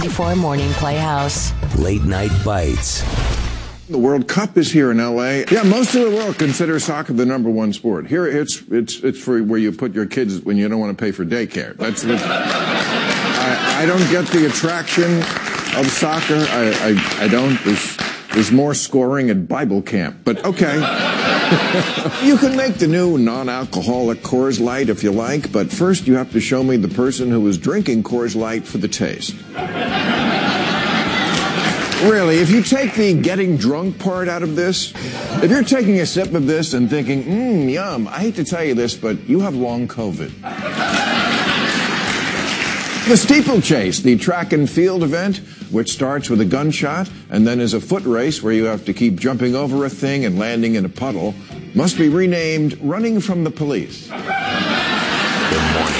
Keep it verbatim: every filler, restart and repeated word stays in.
Before Morning Playhouse. Late Night Bites. The World Cup is here in L A. Yeah, most of the world considers soccer the number one sport. Here, it's it's it's for where you put your kids when you don't want to pay for daycare. That's. that's I, I don't get the attraction of soccer. I I, I don't. There's there's more scoring at Bible camp. But okay. You can make the new non-alcoholic Coors Light if you like, but first you have to show me the person who was drinking Coors Light for the taste. Really, if you take the getting drunk part out of this, if you're taking a sip of this and thinking, mmm, yum, I hate to tell you this, but you have long COVID. The steeplechase, the track and field event, which starts with a gunshot and then is a foot race where you have to keep jumping over a thing and landing in a puddle, must be renamed Running from the Police.